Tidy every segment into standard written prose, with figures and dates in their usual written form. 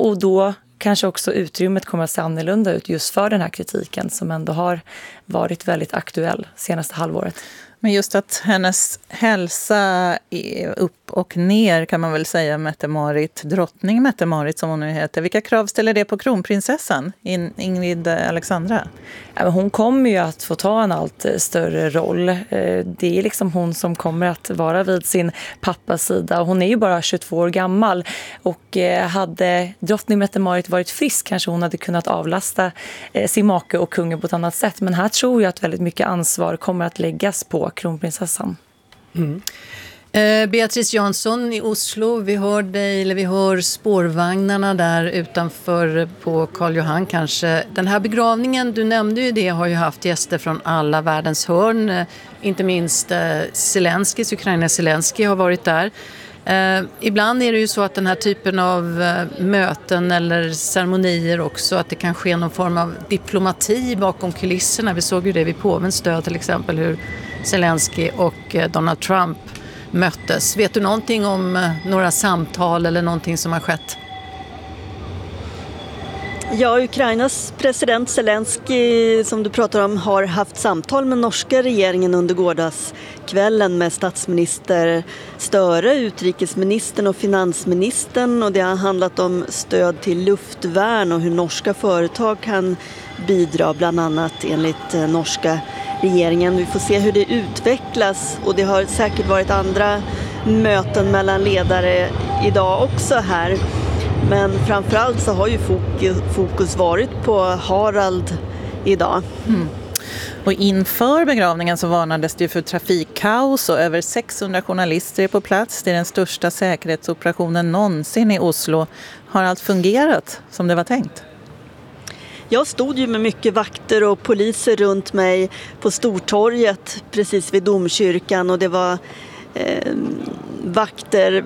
Och då kanske också utrymmet kommer att se annorlunda ut just för den här kritiken som ändå har varit väldigt aktuell senaste halvåret. Men just att hennes hälsa är upp och ner kan man väl säga, Mette-Marit, drottning Mette-Marit som hon nu heter. Vilka krav ställer det på kronprinsessan, Ingrid Alexandra? Ja, hon kommer ju att få ta en allt större roll. Det är liksom hon som kommer att vara vid sin pappas sida. Hon är ju bara 22 år gammal och hade drottning Mette-Marit varit frisk kanske hon hade kunnat avlasta sin make och kungen på ett annat sätt. Men här tror jag att väldigt mycket ansvar kommer att läggas på kronprinsessan. Mm. Beatrice Jansson i Oslo, vi hör spårvagnarna där utanför på Karl Johan kanske. Den här begravningen, du nämnde ju det, har ju haft gäster från alla världens hörn. Inte minst Ukraina Zelensky har varit där. Ibland är det ju så att den här typen av möten eller ceremonier också, att det kan ske någon form av diplomati bakom kulisserna. Vi såg ju det vid påvens död till exempel, hur Zelensky och Donald Trump möttes. Vet du någonting om några samtal eller någonting som har skett? Ja, Ukrainas president Zelensky som du pratar om har haft samtal med norska regeringen under gårdagskvällen med statsminister Støre, utrikesministern och finansministern, och det har handlat om stöd till luftvärn och hur norska företag kan bidra bland annat enligt norska regeringen. Vi får se hur det utvecklas och det har säkert varit andra möten mellan ledare idag också här. Men framförallt så har ju fokus varit på Harald idag. Mm. Och inför begravningen så varnades det för trafikkaos och över 600 journalister är på plats. Det är den största säkerhetsoperationen någonsin i Oslo. Har allt fungerat som det var tänkt? Jag stod ju med mycket vakter och poliser runt mig på Stortorget precis vid domkyrkan, och det var vakter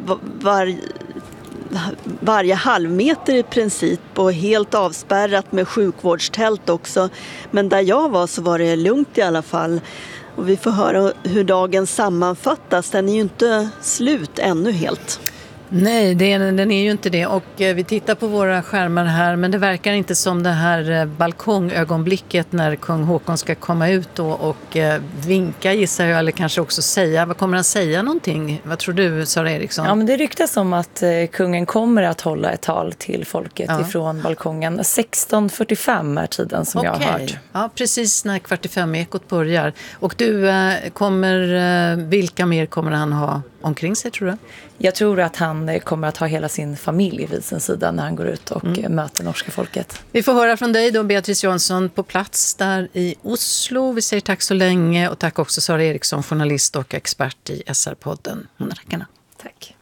varje halvmeter i princip och helt avspärrat med sjukvårdstält också. Men där jag var så var det lugnt i alla fall. Och vi får höra hur dagen sammanfattas. Den är ju inte slut ännu helt. Nej, den är ju inte det, och vi tittar på våra skärmar här, men det verkar inte som det här balkongögonblicket när kung Håkon ska komma ut då och vinka, gissar jag, eller kanske också säga. Vad kommer han säga någonting? Vad tror du, Sara Eriksson? Ja, men det ryktas om att kungen kommer att hålla ett tal till folket ifrån balkongen. 16:45 är tiden som jag har hört. Ja, precis när 45-ekot börjar. Och du, vilka mer kommer han ha omkring sig, tror du? Jag tror att han kommer att ha hela sin familj vid sin sida när han går ut och möter norska folket. Vi får höra från dig då, Beatrice Jansson, på plats där i Oslo. Vi säger tack så länge, och tack också Sara Eriksson, journalist och expert i SR-podden Monarkerna. Tack.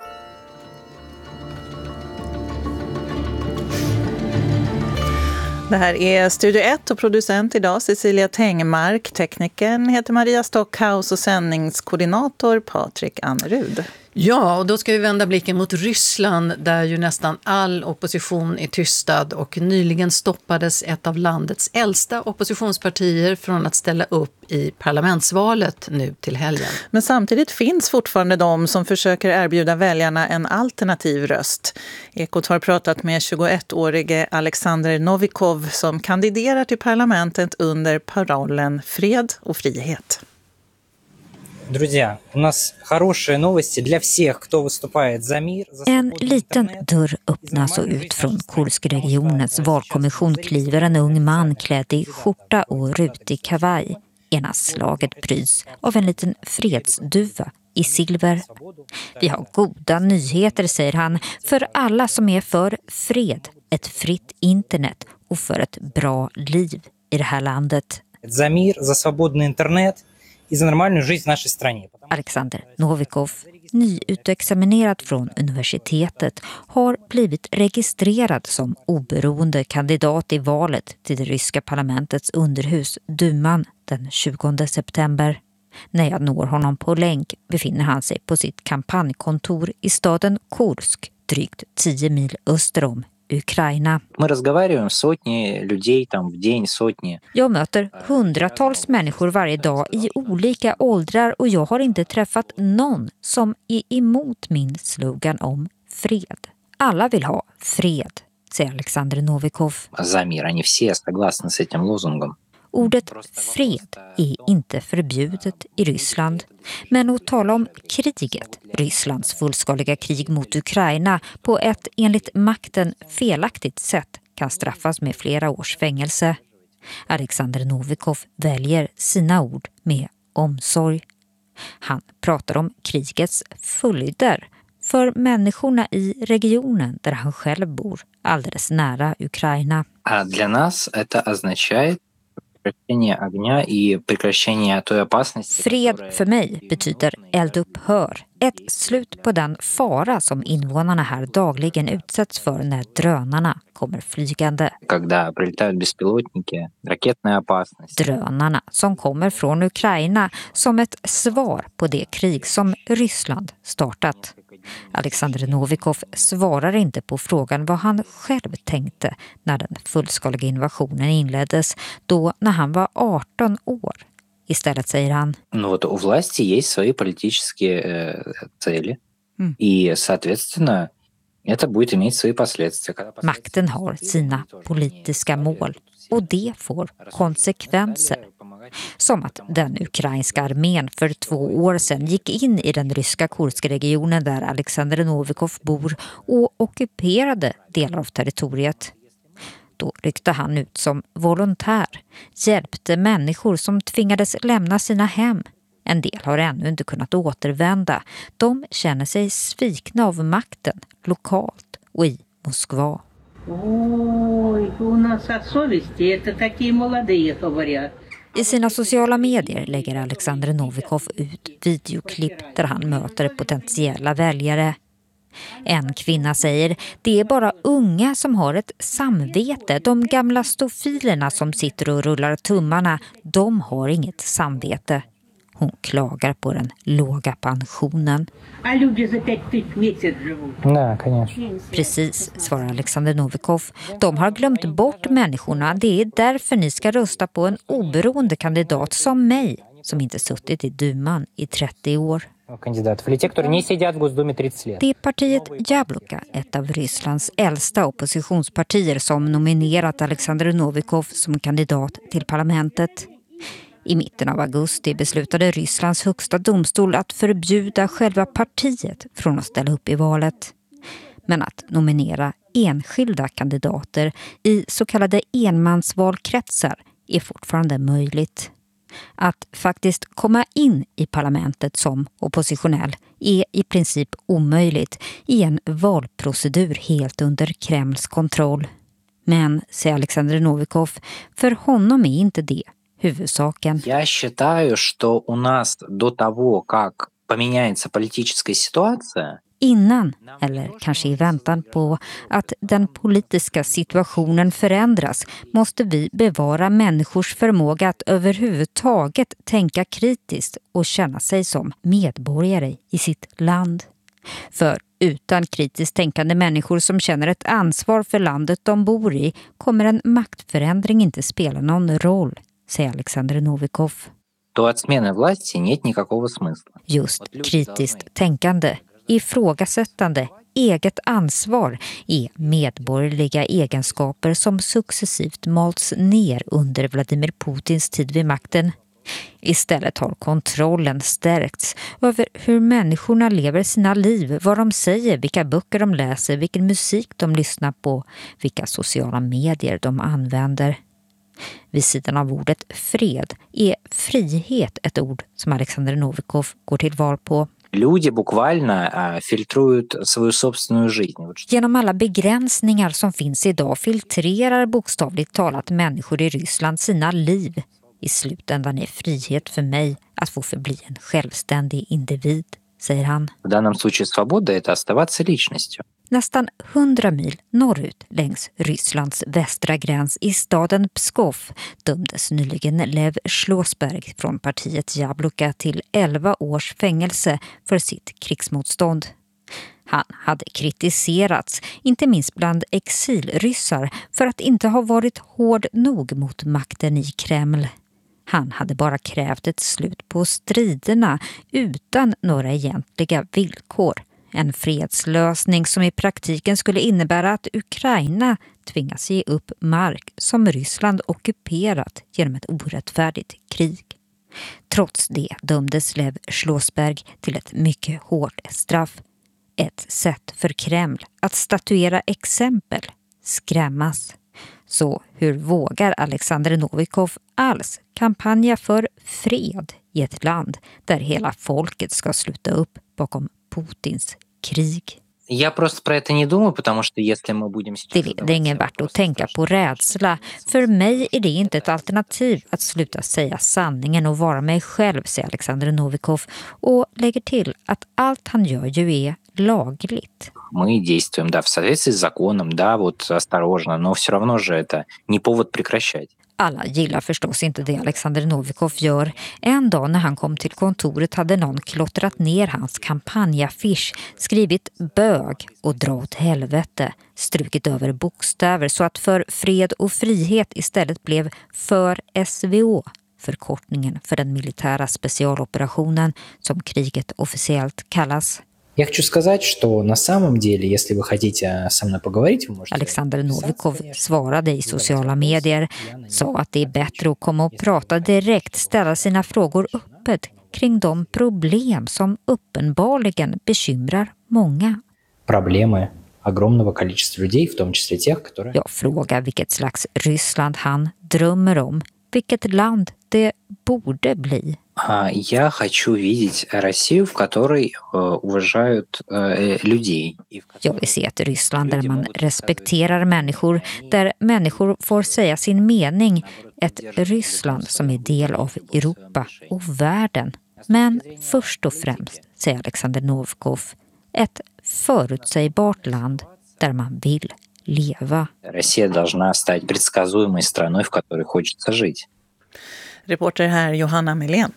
Det här är Studio 1 och producent idag Cecilia Tengmark. Tekniken heter Maria Stockhaus och sändningskoordinator Patrik Annerud. Ja, och då ska vi vända blicken mot Ryssland där ju nästan all opposition är tystad, och nyligen stoppades ett av landets äldsta oppositionspartier från att ställa upp i parlamentsvalet nu till helgen. Men samtidigt finns fortfarande de som försöker erbjuda väljarna en alternativ röst. Ekot har pratat med 21-årige Alexander Novikov som kandiderar till parlamentet under parollen Fred och frihet. Друзья, у нас хорошие новости для всех, кто выступает за мир. En liten dörr öppnas och ut från Kurskregionens valkommission kliver en ung man klädd i skjorta och rutig kavaj. Ena slaget pryds av en liten fredsduva i silver. Vi har goda nyheter, säger han, för alla som är för fred, ett fritt internet och för ett bra liv i det här landet. За мир, за свободный интернет и за нормальную жизнь в нашей стране. Alexander Novikov, nyutexaminerad från universitetet, har blivit registrerad som oberoende kandidat i valet till det ryska parlamentets underhus, Duman, den 20 september. När jag når honom på länk befinner han sig på sitt kampanjkontor i staden Kursk, drygt 10 mil öster om Ukraina. Jag möter hundratals människor varje dag i olika åldrar, och jag har inte träffat någon som är emot min slogan om fred. Alla vill ha fred, säger Alexander Novikov. За мир, они все согласны с этим лозунгом. Ordet fred är inte förbjudet i Ryssland. Men att tala om kriget, Rysslands fullskaliga krig mot Ukraina, på ett enligt makten felaktigt sätt kan straffas med flera års fängelse. Alexander Novikov väljer sina ord med omsorg. Han pratar om krigets följder för människorna i regionen där han själv bor, alldeles nära Ukraina. А для нас это означает прекращение огня и прекращение той опасности. Fred för mig betyder eldupphör. Ett slut på den fara som invånarna här dagligen utsätts för när drönarna kommer flygande. Когда прилетают беспилотники, ракетная опасность. Drönarna som kommer från Ukraina som ett svar på det krig som Ryssland startat. Alexander Novikov svarar inte på frågan vad han själv tänkte när den fullskaliga invasionen inleddes, då när han var 18 år. Istället säger han: Ну вот у власти есть свои политические цели. И, соответственно, это будет иметь свои последствия. Makten har sina politiska mål och det får konsekvenser. Som att den ukrainska armén för 2 år sedan gick in i den ryska Kurskregionen där Alexander Novikov bor och ockuperade delar av territoriet. Då ryckte han ut som volontär, hjälpte människor som tvingades lämna sina hem. En del har ännu inte kunnat återvända. De känner sig svikna av makten, lokalt och i Moskva. I sina sociala medier lägger Alexander Novikov ut videoklipp där han möter potentiella väljare. En kvinna säger: det är bara unga som har ett samvete. De gamla stofilerna som sitter och rullar tummarna, de har inget samvete. Hon klagar på den låga pensionen. Precis, svarar Alexander Novikov. De har glömt bort människorna. Det är därför ni ska rösta på en oberoende kandidat som mig, som inte suttit i Duman i 30 år. Det är partiet Jabloka, ett av Rysslands äldsta oppositionspartier, som nominerat Alexander Novikov som kandidat till parlamentet. I mitten av augusti beslutade Rysslands högsta domstol att förbjuda själva partiet från att ställa upp i valet. Men att nominera enskilda kandidater i så kallade enmansvalkretsar är fortfarande möjligt. Att faktiskt komma in i parlamentet som oppositionell är i princip omöjligt i en valprocedur helt under Kremls kontroll. Men, säger Alexander Novikov, för honom är inte det huvudsaken. Я считаю, что у нас до того, как поменяется политическая ситуация, innan, eller kanske i väntan på att den politiska situationen förändras, måste vi bevara människors förmåga att överhuvudtaget tänka kritiskt och känna sig som medborgare i sitt land. För utan kritiskt tänkande människor som känner ett ansvar för landet de bor i kommer en maktförändring inte spela någon roll, säger Alexander Novikov. то от смены власти нет никакого смысла. Just kritiskt tänkande, ifrågasättande, eget ansvar är medborgerliga egenskaper som successivt malts ner under Vladimir Putins tid vid makten. Istället har kontrollen stärkts över hur människorna lever sina liv, vad de säger, vilka böcker de läser, vilken musik de lyssnar på, vilka sociala medier de använder. Vid sidan av ordet fred är frihet ett ord som Alexander Novikov går till val på. Люди буквально фильтруют свою собственную жизнь. Genom alla begränsningar som finns idag filtrerar bokstavligt talat människor i Ryssland sina liv. I slutändan är frihet för mig att få förbli en självständig individ, säger han. В данном случае свобода — это оставаться личностью. Nästan 100 mil norrut längs Rysslands västra gräns i staden Pskov dömdes nyligen Lev Slåsberg från partiet Jabloka till 11 års fängelse för sitt krigsmotstånd. Han hade kritiserats, inte minst bland exilryssar, för att inte ha varit hård nog mot makten i Kreml. Han hade bara krävt ett slut på striderna utan några egentliga villkor. En fredslösning som i praktiken skulle innebära att Ukraina tvingas ge upp mark som Ryssland ockuperat genom ett orättfärdigt krig. Trots det dömdes Lev Schlossberg till ett mycket hårt straff. Ett sätt för Kreml att statuera exempel, skrämmas. Så hur vågar Alexander Novikov alls kampanja för fred i ett land där hela folket ska sluta upp bakom Putins krig? Я просто про это не думаю, потому что если мы будем сейчас... Det är ingen värt att tänka på rädsla. För mig är det inte ett alternativ att sluta säga sanningen och vara mig själv, säger Alexander Novikov och lägger till att allt han gör ju är lagligt. Мы действуем, да, в соответствии с законом, да, вот осторожно, но все равно же это не повод прекращать. Alla gillar förstås inte det Alexander Novikov gör. En dag när han kom till kontoret hade någon klottrat ner hans kampanjaffisch, skrivit bög och dra åt helvete, strukit över bokstäver så att för fred och frihet istället blev för SVO, förkortningen för den militära specialoperationen som kriget officiellt kallas. Я хочу сказать, что на самом деле, если вы хотите со мной поговорить, вы можете... Alexander Novikov svarade i sociala medier, sa att det är bättre att komma och prata direkt, ställa sina frågor öppet kring de problem som uppenbarligen bekymrar många. Проблемы огромного количества людей, в том числе тех, которые... Jag frågar vilket slags Ryssland han drömmer om, vilket land det borde bli. Я хочу видеть Россию, в которой уважают людей. Jag vill se ett Ryssland där man respekterar människor, där människor får säga sin mening. Ett Ryssland som är del av Europa och världen. Men först och främst, säger Alexander Novikov, ett förutsägbart land där man vill leva. Россия должна стать предсказуемой страной, в которой хочется жить. Reporter här Johanna Melén.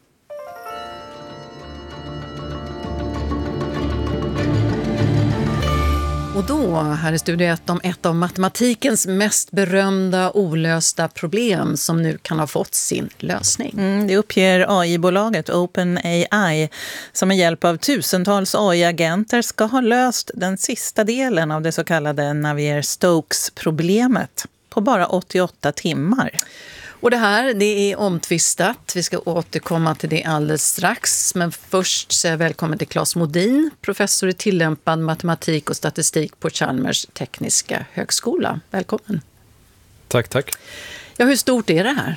Och då, här i Studio 1, om ett av matematikens mest berömda olösta problem som nu kan ha fått sin lösning. Det uppger AI-bolaget OpenAI som med hjälp av tusentals AI-agenter ska ha löst den sista delen av det så kallade Navier-Stokes-problemet på bara 88 timmar. Och det här, det är omtvistat. Vi ska återkomma till det alldeles strax. Men först säger jag välkommen till Claes Modin, professor i tillämpad matematik och statistik på Chalmers tekniska högskola. Välkommen. Tack. Ja, hur stort är det här?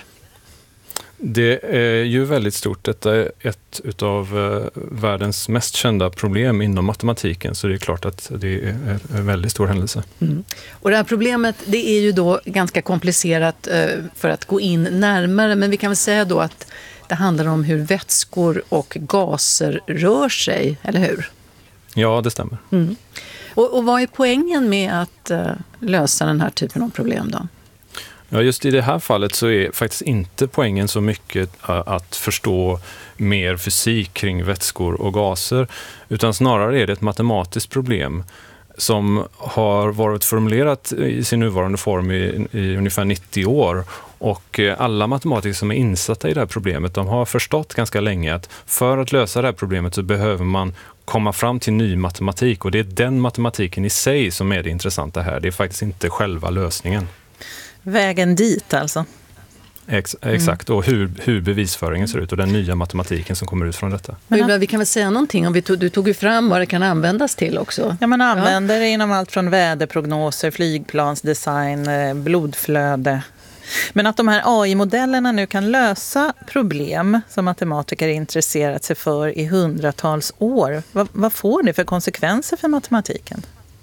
Det är ju väldigt stort. Detta är ett av världens mest kända problem inom matematiken, så det är klart att det är en väldigt stor händelse. Och det här problemet, det är ju då ganska komplicerat för att gå in närmare, men vi kan väl säga då att det handlar om hur vätskor och gaser rör sig, eller hur? Ja, det stämmer. Och vad är poängen med att lösa den här typen av problem då? Ja, just i det här fallet så är faktiskt inte poängen så mycket att förstå mer fysik kring vätskor och gaser, utan snarare är det ett matematiskt problem som har varit formulerat i sin nuvarande form i ungefär 90 år. Och alla matematiker som är insatta i det här problemet, de har förstått ganska länge att för att lösa det här problemet så behöver man komma fram till ny matematik, och det är den matematiken i sig som är det intressanta här. Det är faktiskt inte själva lösningen. Vägen dit alltså. Exakt, och hur bevisföringen ser ut och den nya matematiken som kommer ut från detta. Men vi kan väl säga någonting om du tog ju fram vad det kan användas till också. Ja, man använder det inom allt från väderprognoser, flygplansdesign, blodflöde. Men att de här AI-modellerna nu kan lösa problem som matematiker intresserat sig för i hundratals år. Vad får det för konsekvenser för matematiken?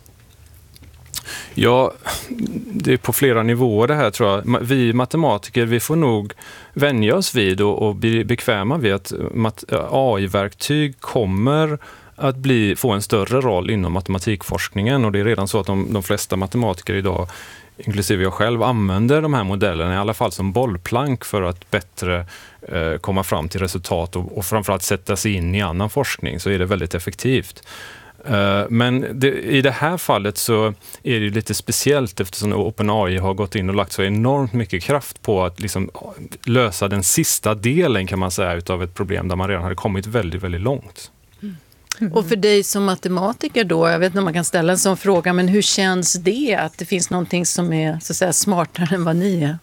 Ja, det är på flera nivåer det här, tror jag. Vi matematiker, vi får nog vänja oss vid och bli bekväma vid att AI-verktyg kommer att få en större roll inom matematikforskningen, och det är redan så att de flesta matematiker idag, inklusive jag själv, använder de här modellerna i alla fall som bollplank för att bättre komma fram till resultat och framförallt sätta sig in i annan forskning, så är det väldigt effektivt. Men i det här fallet så är det lite speciellt eftersom OpenAI har gått in och lagt så enormt mycket kraft på att liksom lösa den sista delen, kan man säga, utav ett problem där man redan hade kommit väldigt, väldigt långt. Och för dig som matematiker då, jag vet inte om man kan ställa en sån fråga, men hur känns det att det finns någonting som är så att säga smartare än vad ni är?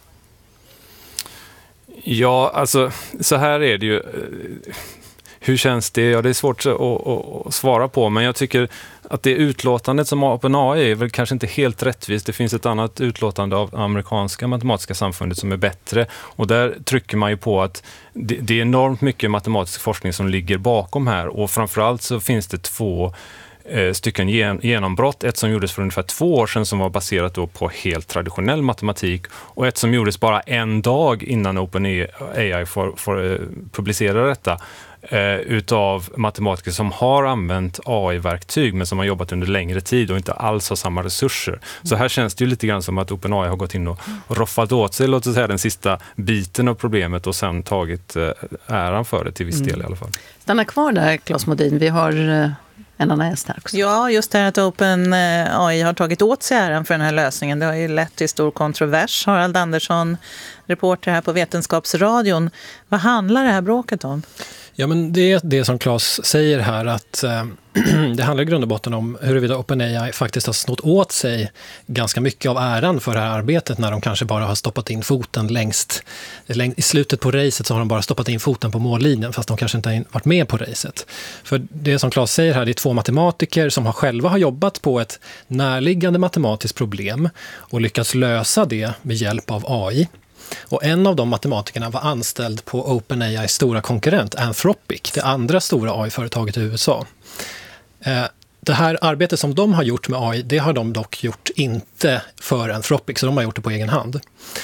Ja, alltså så här är det ju. Hur känns det? Ja, det är svårt att svara på, men jag tycker att det utlåtandet som OpenAI är väl kanske inte helt rättvist. Det finns ett annat utlåtande av amerikanska matematiska samfundet som är bättre, och där trycker man ju på att det är enormt mycket matematisk forskning som ligger bakom här, och framförallt så finns det 2 stycken genombrott. Ett som gjordes för ungefär 2 år sedan som var baserat då på helt traditionell matematik, och ett som gjordes bara en dag innan OpenAI får publicera detta utav matematiker som har använt AI-verktyg men som har jobbat under längre tid och inte alls har samma resurser. Så här känns det ju lite grann som att OpenAI har gått in och roffat åt sig, låt oss säga, den sista biten av problemet och sen tagit äran för det till viss del i alla fall. Stanna kvar där, Claes Modin. Vi har en annan gäst här också. Ja, just det här att OpenAI har tagit åt sig äran för den här lösningen. Det har ju lett till stor kontrovers. Harald Andersson, reporter här på Vetenskapsradion. Vad handlar det här bråket om? Ja, men det är det som Claes säger här, att det handlar i grund och botten om huruvida OpenAI faktiskt har snott åt sig ganska mycket av äran för det här arbetet, när de kanske bara har stoppat in foten längst. I slutet på racet så har de bara stoppat in foten på mållinjen, fast de kanske inte har varit med på racet. För det som Claes säger här, det är 2 matematiker som själva har jobbat på ett närliggande matematiskt problem och lyckats lösa det med hjälp av AI. Och en av de matematikerna var anställd på OpenAIs stora konkurrent Anthropic, det andra stora AI-företaget i USA. Det här arbetet som de har gjort med AI, det har de dock gjort inte för Anthropic, så de har gjort det på egen hand.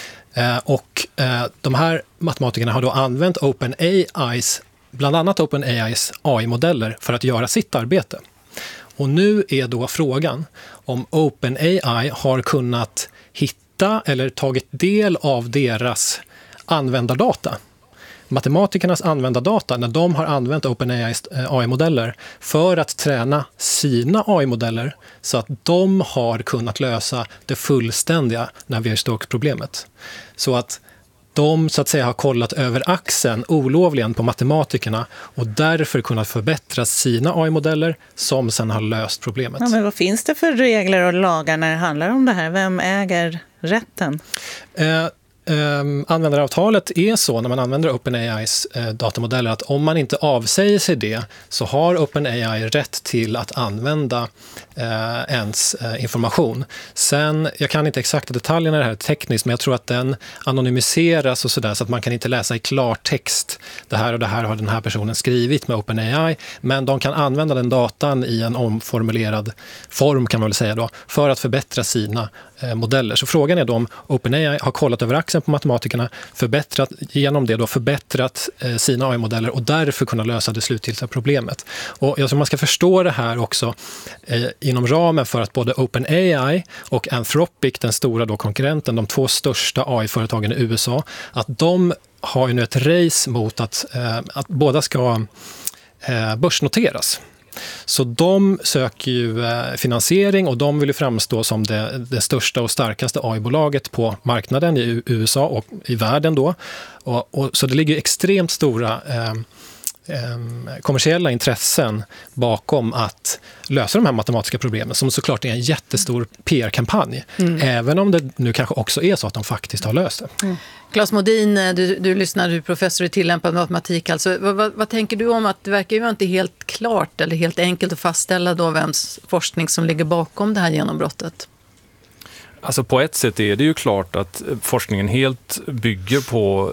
Och de här matematikerna har då använt bland annat OpenAIs AI-modeller för att göra sitt arbete. Och nu är då frågan om OpenAI har kunnat hitta eller tagit del av deras användardata. Matematikernas användardata, när de har använt OpenAIs AI-modeller för att träna sina AI-modeller så att de har kunnat lösa det fullständiga Navier-Stokes-problemet. Så att de så att säga har kollat över axeln olovligen på matematikerna och därför kunnat förbättra sina AI-modeller som sen har löst problemet. Ja, men vad finns det för regler och lagar när det handlar om det här? Vem äger rätten? Användaravtalet är så när man använder OpenAIs datamodeller att om man inte avsäger sig det så har OpenAI rätt till att använda ens information. Sen, jag kan inte exakta detaljerna i det här tekniskt, men jag tror att den anonymiseras och sådär så att man kan inte läsa i klartext det här och det här har den här personen skrivit med OpenAI, men de kan använda den datan i en omformulerad form kan man väl säga då, för att förbättra sina modeller. Så frågan är då om OpenAI har kollat över axeln på matematikerna, förbättrat sina AI-modeller och därför kunna lösa det slutgiltiga problemet. Och jag tror man ska förstå det här också inom ramen för att både OpenAI och Anthropic, den stora då konkurrenten, de 2 största AI-företagen i USA, att de har ju nu ett race mot att båda ska börsnoteras. Så de söker ju finansiering och de vill ju framstå som det största och starkaste AI-bolaget på marknaden i USA och i världen då. Och så det ligger extremt stora kommersiella intressen bakom att lösa de här matematiska problemen som såklart är en jättestor PR-kampanj. Även om det nu kanske också är så att de faktiskt har löst det. Claes Modin, du lyssnar, du är professor i tillämpad matematik. Alltså, vad tänker du om att det verkar ju inte helt klart eller helt enkelt att fastställa då vems forskning som ligger bakom det här genombrottet? Alltså på ett sätt är det ju klart att forskningen helt bygger på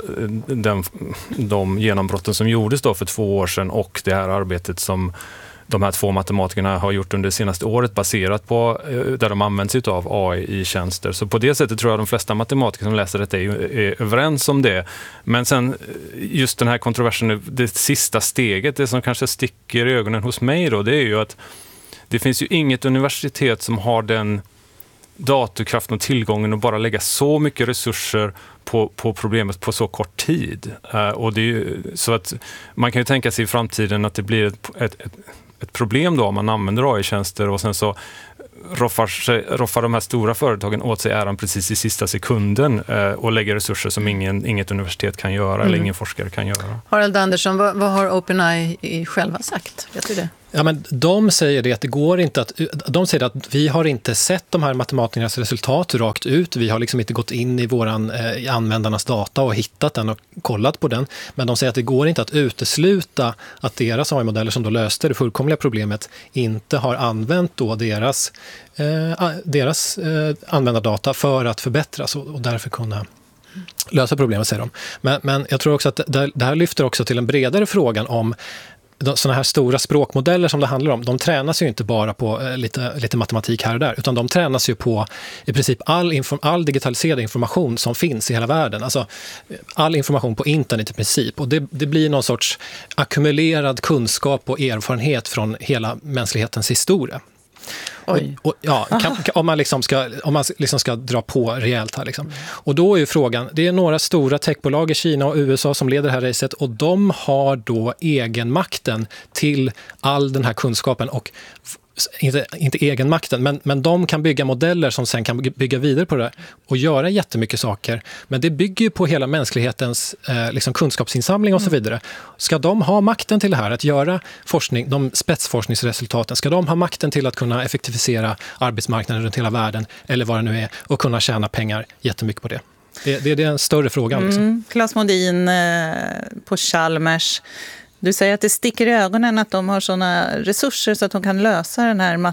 de genombrotten som gjordes då för 2 år sedan och det här arbetet som de här 2 matematikerna har gjort under det senaste året baserat på där de använder sig av AI i tjänster. Så på det sättet tror jag de flesta matematiker som läser detta är överens om det. Men sen just den här kontroversen, det sista steget, det som kanske sticker i ögonen hos mig då, det är ju att det finns ju inget universitet som har den datorkraften och tillgången och bara lägga så mycket resurser på problemet på så kort tid. Och det är ju, så att man kan ju tänka sig i framtiden att det blir ett problem då om man använder AI-tjänster och sen så roffar de här stora företagen åt sig äran precis i sista sekunden och lägger resurser som inget universitet kan göra eller ingen forskare kan göra. Harald Andersson, vad har OpenAI själva sagt? Vet du det? Ja, men de säger det att det går inte att... De säger att vi har inte sett de här matematikernas resultat rakt ut. Vi har liksom inte gått in i i användarnas data och hittat den och kollat på den. Men de säger att det går inte att utesluta att deras AI-modeller som då löste det fullkomliga problemet inte har använt då deras användardata för att förbättras och därför kunna lösa problemet, säger de. Men jag tror också att det här lyfter också till en bredare frågan om sådana här stora språkmodeller som det handlar om. De tränas ju inte bara på lite matematik här och där, utan de tränas ju på i princip all digitaliserad information som finns i hela världen. Alltså all information på internet i princip. Och det blir någon sorts ackumulerad kunskap och erfarenhet från hela mänsklighetens historia. Om man liksom ska dra på rejält här liksom. Och då är ju frågan, det är några stora techbolag i Kina och USA som leder det här racet, och de har då egenmakten till all den här kunskapen och inte egenmakten, men de kan bygga modeller som sen kan bygga vidare på det och göra jättemycket saker. Men det bygger ju på hela mänsklighetens liksom kunskapsinsamling och så vidare. Ska de ha makten till det här, att göra forskning, de spetsforskningsresultaten, ska de ha makten till att kunna effektivisera arbetsmarknaden runt hela världen, eller vad det nu är, och kunna tjäna pengar jättemycket på det? Det är en större fråga. Liksom. Claes Modin på Chalmers. Du säger att det sticker i ögonen att de har såna resurser så att de kan lösa den här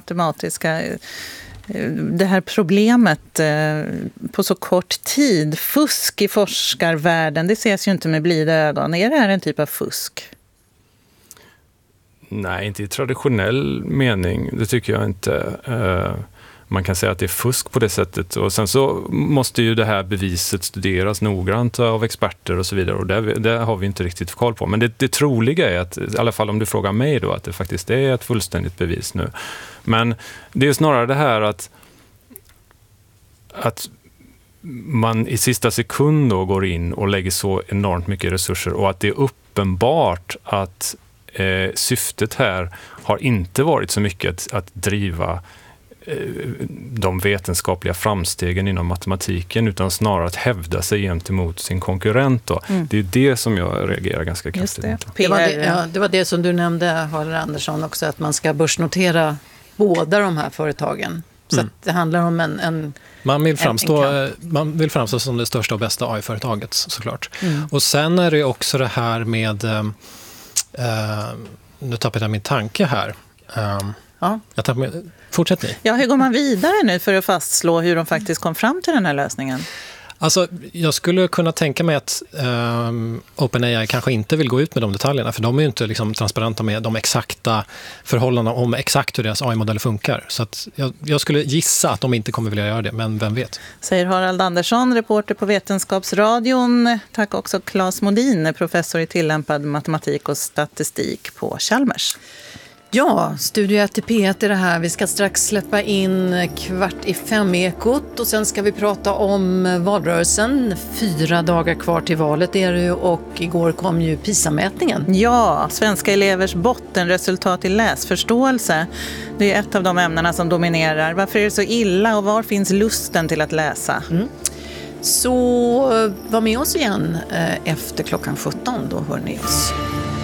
det här problemet på så kort tid. Fusk i forskarvärlden, det ses ju inte med blida ögon. Är det här en typ av fusk? Nej, inte i traditionell mening. Det tycker jag inte. Man kan säga att det är fusk på det sättet. Och sen så måste ju det här beviset studeras noggrant av experter och så vidare. Och det har vi inte riktigt koll på. Men det troliga är att, i alla fall om du frågar mig då, att det faktiskt är ett fullständigt bevis nu. Men det är snarare det här att man i sista sekund då går in och lägger så enormt mycket resurser, och att det är uppenbart att syftet här har inte varit så mycket att driva de vetenskapliga framstegen inom matematiken, utan snarare att hävda sig gentemot sin konkurrent. Då. Det är det som jag reagerar ganska kraftigt mot. Det var det som du nämnde, Harald Andersson, också, att man ska börsnotera båda de här företagen. Så att det handlar om en man vill framstå som det största och bästa AI-företaget, såklart. Och sen är det också det här med nu tappade jag min tanke här. Fortsätt ni. Ja, hur går man vidare nu för att fastslå hur de faktiskt kom fram till den här lösningen? Alltså, jag skulle kunna tänka mig att OpenAI kanske inte vill gå ut med de detaljerna, för de är ju inte liksom transparenta med de exakta förhållandena om exakt hur deras AI-modeller funkar. Så att jag skulle gissa att de inte kommer vilja göra det, men vem vet? Säger Harald Andersson, reporter på Vetenskapsradion. Tack också Claes Modin, professor i tillämpad matematik och statistik på Chalmers. Ja, Studio 1-P1 är det här. Vi ska strax släppa in 4:45-ekot och sen ska vi prata om valrörelsen. 4 dagar kvar till valet är det ju, och igår kom ju PISA-mätningen. Ja, svenska elevers bottenresultat i läsförståelse. Det är ett av de ämnena som dominerar. Varför är det så illa och var finns lusten till att läsa? Så var med oss igen efter klockan 17, då hör ni oss.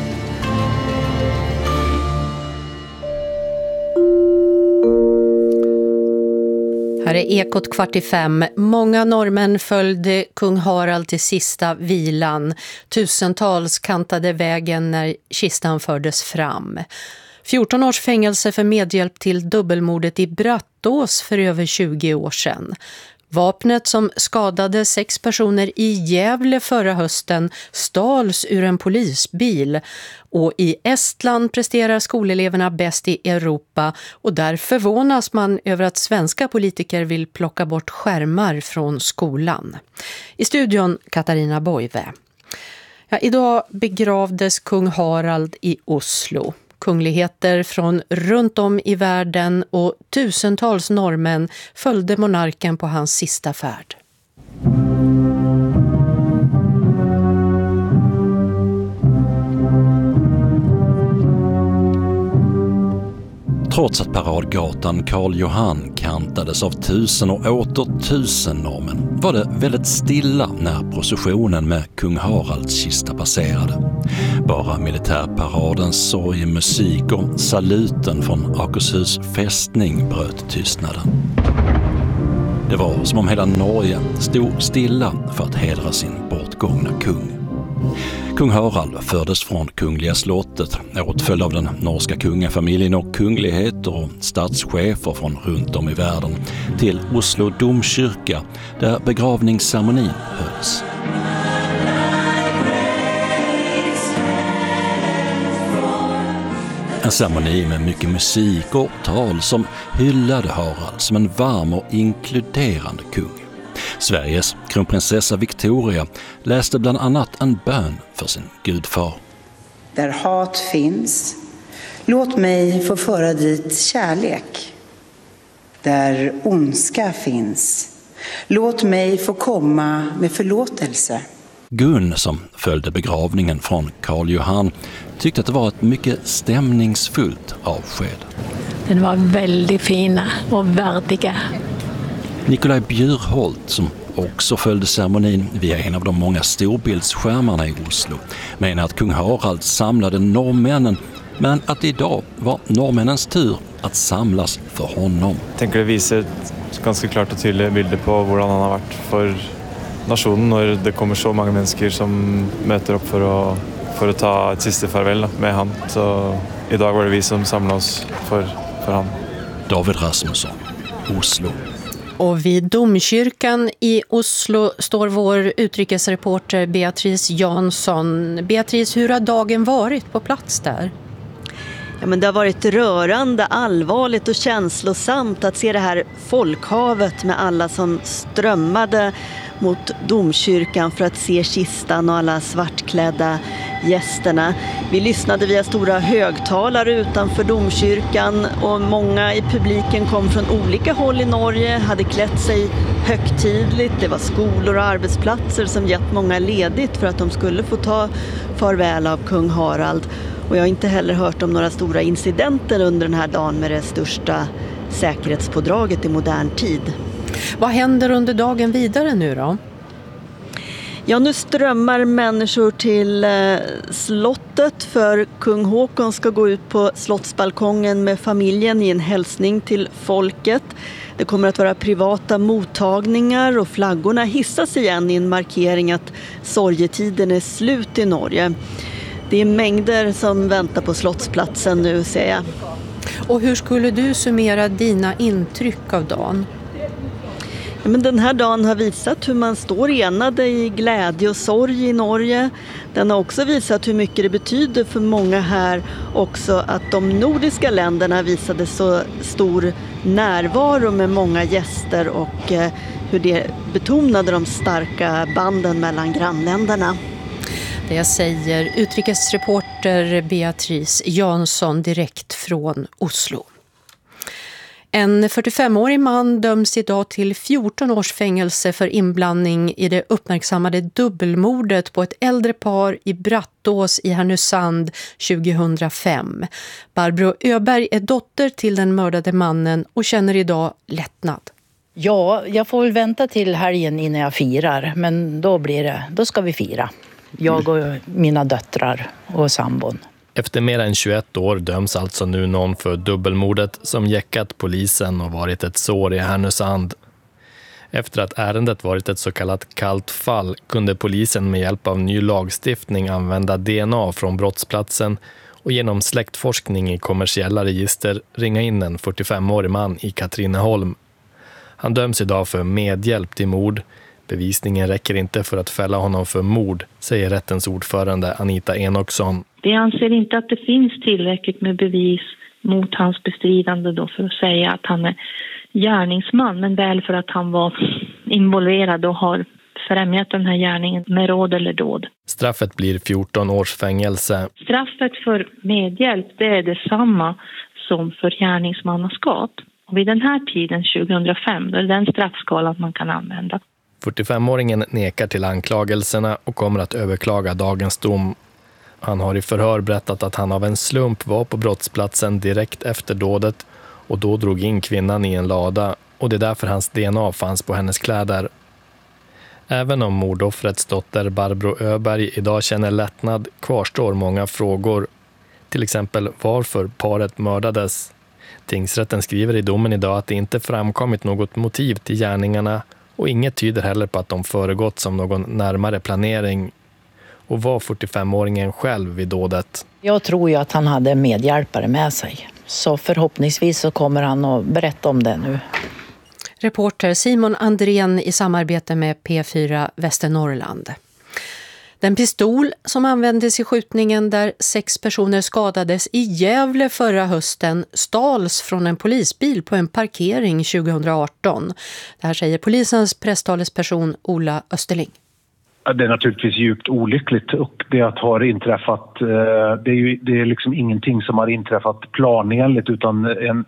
Här är Ekot 4:45. Många norrmän följde kung Harald till sista vilan. Tusentals kantade vägen när kistan fördes fram. 14 års fängelse för medhjälp till dubbelmordet i Brattås för över 20 år sedan. Vapnet som skadade 6 personer i Gävle förra hösten stals ur en polisbil, och i Estland presterar skoleleverna bäst i Europa, och där förvånas man över att svenska politiker vill plocka bort skärmar från skolan. I studion Katarina Boive. Ja, idag begravdes kung Harald i Oslo. Kungligheter från runt om i världen och tusentals norrmän följde monarken på hans sista färd. Trots att paradgatan Karl Johan kantades av tusen och åter tusen norrmän var det väldigt stilla när processionen med kung Haralds kista passerade. Bara militärparadens sorgemusik och saluten från Akershus fästning bröt tystnaden. Det var som om hela Norge stod stilla för att hedra sin bortgångna kung. Kung Harald fördes från Kungliga slottet, åtföljd av den norska kungafamiljen och kungligheter och statschefer från runt om i världen, till Oslo domkyrka där begravningsceremonin hölls. En ceremoni med mycket musik och tal som hyllade Harald som en varm och inkluderande kung. Sveriges kronprinsessa Victoria läste bland annat en bön för sin gudfar. Där hat finns, låt mig få föra dit kärlek. Där ondska finns, låt mig få komma med förlåtelse. Gun, som följde begravningen från Karl Johan, tyckte att det var ett mycket stämningsfullt avsked. Den var väldigt fina och värdiga. Nikolaj Bjurholt, som också följde ceremonin via en av de många storbildsskärmarna i Oslo, menar att kung Harald samlade norrmännen, men att idag var norrmännens tur att samlas för honom. Jag tänker det visar ett ganska klart och tydligt bild på hur han har varit för nationen när det kommer så många människor som möter upp för att ta ett sista farväl med han. Så idag var det vi som samlade oss för han. David Rasmusson, Oslo. Och vid domkyrkan i Oslo står vår utrikesreporter Beatrice Jansson. Beatrice, hur har dagen varit på plats där? Ja, men det har varit rörande, allvarligt och känslosamt att se det här folkhavet med alla som strömmade mot domkyrkan för att se kistan och alla svartklädda gästerna. Vi lyssnade via stora högtalare utanför domkyrkan och många i publiken kom från olika håll i Norge, hade klätt sig högtidligt. Det var skolor och arbetsplatser som gett många ledigt för att de skulle få ta farväl av kung Harald. Och jag har inte heller hört om några stora incidenter under den här dagen med det största säkerhetspådraget i modern tid. Vad händer under dagen vidare nu då? Ja, nu strömmar människor till slottet för kung Håkon ska gå ut på slottsbalkongen med familjen i en hälsning till folket. Det kommer att vara privata mottagningar och flaggorna hissas igen i en markering att sorgetiden är slut i Norge. Det är mängder som väntar på slottsplatsen nu, ser jag. Och hur skulle du summera dina intryck av dagen? Ja, men den här dagen har visat hur man står enade i glädje och sorg i Norge. Den har också visat hur mycket det betyder för många här också att de nordiska länderna visade så stor närvaro med många gäster och hur det betonade de starka banden mellan grannländerna. Det säger utrikesreporter Beatrice Jansson direkt från Oslo. En 45-årig man döms idag till 14 års fängelse för inblandning i det uppmärksammade dubbelmordet på ett äldre par i Brattås i Härnösand 2005. Barbro Öberg är dotter till den mördade mannen och känner idag lättnad. Ja, jag får väl vänta till helgen innan jag firar, men då ska vi fira. Jag och mina döttrar och sambon. Efter mer än 21 år döms alltså nu någon för dubbelmordet som jäckat polisen och varit ett sår i Härnösand. Efter att ärendet varit ett så kallat kallt fall kunde polisen med hjälp av ny lagstiftning använda DNA från brottsplatsen och genom släktforskning i kommersiella register ringa in en 45-årig man i Katrineholm. Han döms idag för medhjälp till mord. Bevisningen räcker inte för att fälla honom för mord, säger rättens ordförande Anita Enoksson. Vi anser inte att det finns tillräckligt med bevis mot hans bestridande då för att säga att han är gärningsman, men väl för att han var involverad och har främjat den här gärningen med råd eller dåd. Straffet blir 14 års fängelse. Straffet för medhjälp, det är detsamma som för gärningsmannaskap. Och vid den här tiden, 2005, då är det den straffskalan man kan använda. 45-åringen nekar till anklagelserna och kommer att överklaga dagens dom. Han har i förhör berättat att han av en slump var på brottsplatsen direkt efter dådet och då drog in kvinnan i en lada och det är därför hans DNA fanns på hennes kläder. Även om mordoffrets dotter Barbro Öberg idag känner lättnad kvarstår många frågor. Till exempel varför paret mördades. Tingsrätten skriver i domen idag att det inte framkommit något motiv till gärningarna och inget tyder heller på att de föregått som någon närmare planering. Och var 45-åringen själv vid dådet? Jag tror ju att han hade medhjälpare med sig. Så förhoppningsvis så kommer han att berätta om det nu. Reporter Simon Andrén i samarbete med P4 Västernorrland. Den pistol som användes i skjutningen där 6 personer skadades i Gävle förra hösten stals från en polisbil på en parkering 2018. Det här säger polisens presstalesperson Ola Österling. Det är naturligtvis djupt olyckligt och det att har inträffat, det är liksom ingenting som har inträffat planenligt utan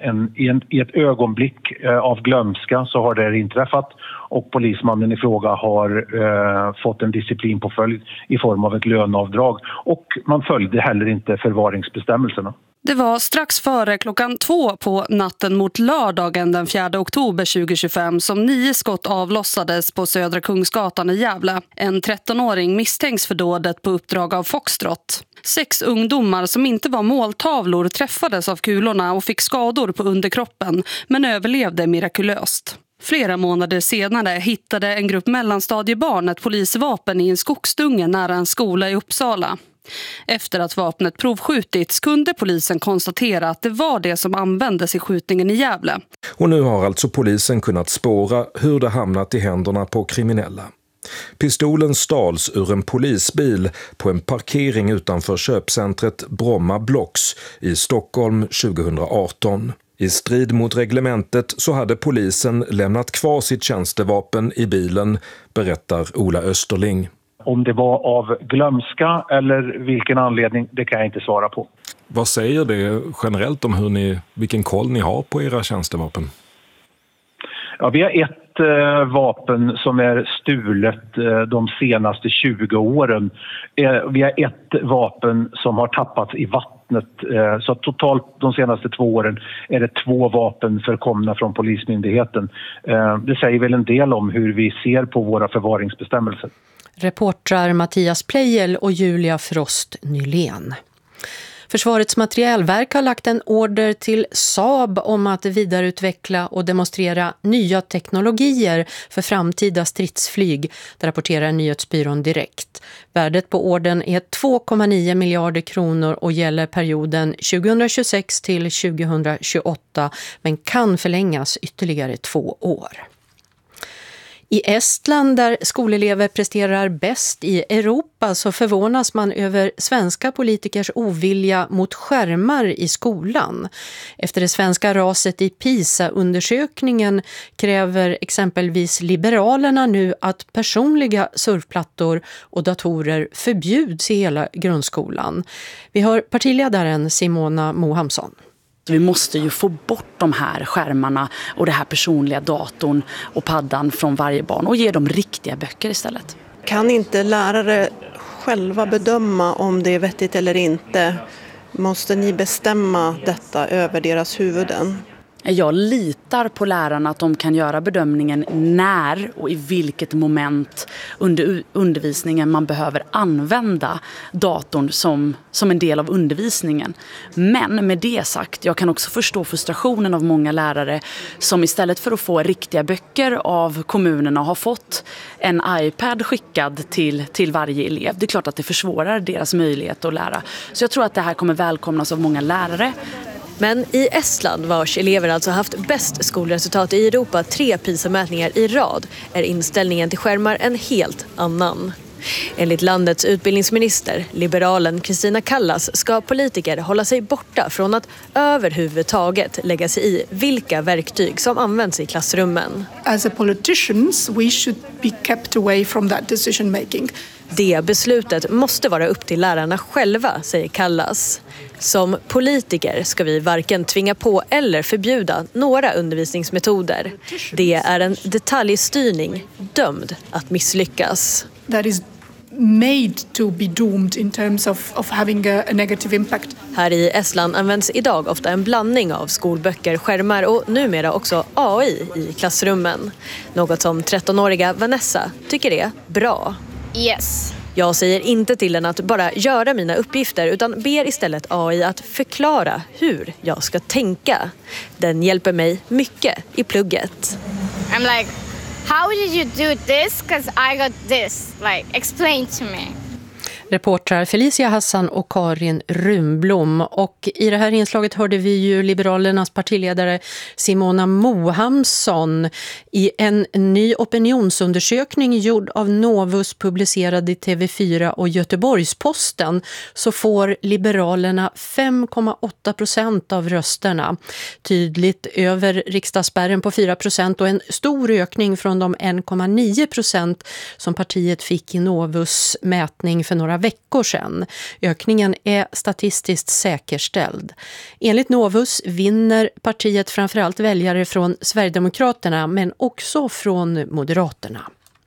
i ett ögonblick av glömska så har det inträffat och polismannen i fråga har fått en disciplinpåföljd i form av ett löneavdrag och man följde heller inte förvaringsbestämmelserna. Det var strax före 2:00 på natten mot lördagen den 4 oktober 2025 som 9 skott avlossades på Södra Kungsgatan i Gävle. En 13-åring misstänks för dådet på uppdrag av Foxtrot. 6 ungdomar som inte var måltavlor träffades av kulorna och fick skador på underkroppen men överlevde mirakulöst. Flera månader senare hittade en grupp mellanstadiebarn ett polisvapen i en skogsdunge nära en skola i Uppsala. Efter att vapnet provskjutits kunde polisen konstatera att det var det som användes i skjutningen i Gävle. Och nu har alltså polisen kunnat spåra hur det hamnat i händerna på kriminella. Pistolen stals ur en polisbil på en parkering utanför köpcentret Bromma Blocks i Stockholm 2018. I strid mot reglementet så hade polisen lämnat kvar sitt tjänstevapen i bilen, berättar Ola Österling. Om det var av glömska eller vilken anledning, det kan jag inte svara på. Vad säger det generellt om vilken koll ni har på era tjänstevapen? Ja, vi har ett vapen som är stulet de senaste 20 åren. Vi har ett vapen som har tappats i vattnet. Så totalt de senaste 2 åren är det 2 vapen förkomna från polismyndigheten. Det säger väl en del om hur vi ser på våra förvaringsbestämmelser. Reportrar Mattias Plejel och Julia Frost Nylén. Försvarets materielverk har lagt en order till Saab om att vidareutveckla och demonstrera nya teknologier för framtida stridsflyg, det rapporterar Nyhetsbyrån Direkt. Värdet på ordern är 2,9 miljarder kronor och gäller perioden 2026 till 2028 men kan förlängas ytterligare 2 år. I Estland, där skolelever presterar bäst i Europa, så förvånas man över svenska politikers ovilja mot skärmar i skolan. Efter det svenska raset i PISA-undersökningen kräver exempelvis Liberalerna nu att personliga surfplattor och datorer förbjuds i hela grundskolan. Vi hör partiledaren Simona Mohamsson. Vi måste ju få bort de här skärmarna och det här personliga datorn och paddan från varje barn och ge dem riktiga böcker istället. Kan inte lärare själva bedöma om det är vettigt eller inte? Måste ni bestämma detta över deras huvuden? Jag litar på lärarna att de kan göra bedömningen när och i vilket moment under undervisningen man behöver använda datorn som en del av undervisningen. Men med det sagt, jag kan också förstå frustrationen av många lärare som istället för att få riktiga böcker av kommunerna har fått en iPad skickad till varje elev. Det är klart att det försvårar deras möjlighet att lära. Så jag tror att det här kommer välkomnas av många lärare. Men i Estland, vars elever alltså haft bäst skolresultat i Europa 3 PISA-mätningar i rad, är inställningen till skärmar en helt annan. Enligt landets utbildningsminister, liberalen Kristina Kallas, ska politiker hålla sig borta från att överhuvudtaget lägga sig i vilka verktyg som används i klassrummen. As a politicians, we should be kept away from that decision making. Det beslutet måste vara upp till lärarna själva, säger Kallas. Som politiker ska vi varken tvinga på eller förbjuda några undervisningsmetoder. Det är en detaljstyrning dömd att misslyckas. That is made to be doomed in terms of having a negative impact. Här i Estland används idag ofta en blandning av skolböcker, skärmar och numera också AI i klassrummen. Något som 13-åriga Vanessa tycker är bra. Yes. Jag säger inte till den att bara göra mina uppgifter utan ber istället AI att förklara hur jag ska tänka. Den hjälper mig mycket i plugget. I'm like, how did you do this? Because I got this. Like, explain to me. Reportrar Felicia Hassan och Karin Runblom. Och i det här inslaget hörde vi ju Liberalernas partiledare Simona Mohamsson. I en ny opinionsundersökning gjord av Novus publicerad i TV4 och Göteborgs-Posten så får Liberalerna 5,8% av rösterna. Tydligt över riksdagsspärren på 4% och en stor ökning från de 1,9% som partiet fick i Novus mätning för några veckor sedan. Ökningen är statistiskt säkerställd. Enligt Novus vinner partiet framförallt väljare från Sverigedemokraterna men också från Moderaterna.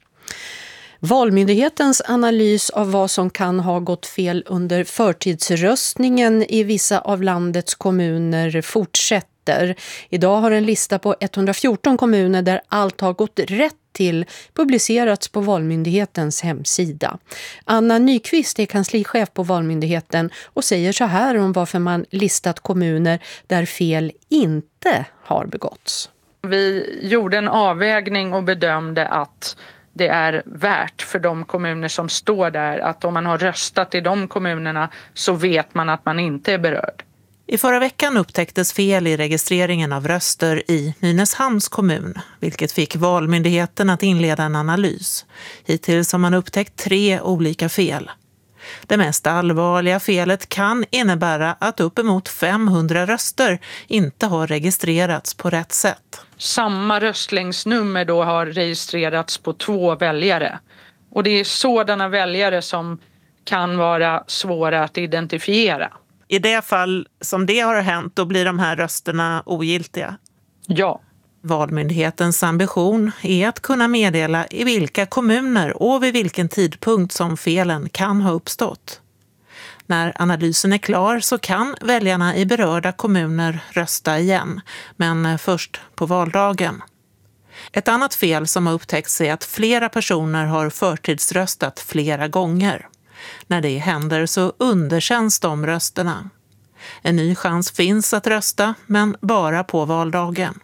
Valmyndighetens analys av vad som kan ha gått fel under förtidsröstningen i vissa av landets kommuner fortsätter. Idag har en lista på 114 kommuner där allt har gått rätt till publicerats på Valmyndighetens hemsida. Anna Nyqvist är kanslichef på Valmyndigheten och säger så här om varför man listat kommuner där fel inte har begåtts. Vi gjorde en avvägning och bedömde att det är värt för de kommuner som står där att om man har röstat i de kommunerna så vet man att man inte är berörd. I förra veckan upptäcktes fel i registreringen av röster i Nynäshamns kommun, vilket fick Valmyndigheten att inleda en analys. Hittills har man upptäckt 3 olika fel. Det mest allvarliga felet kan innebära att uppemot 500 röster inte har registrerats på rätt sätt. Samma röstlängdsnummer då har registrerats på 2 väljare. Och det är sådana väljare som kan vara svåra att identifiera. I det fall som det har hänt, då blir de här rösterna ogiltiga? Ja. Valmyndighetens ambition är att kunna meddela i vilka kommuner och vid vilken tidpunkt som felen kan ha uppstått. När analysen är klar så kan väljarna i berörda kommuner rösta igen, men först på valdagen. Ett annat fel som har upptäckts är att flera personer har förtidsröstat flera gånger. När det händer så underkänns de rösterna. En ny chans finns att rösta, men bara på valdagen.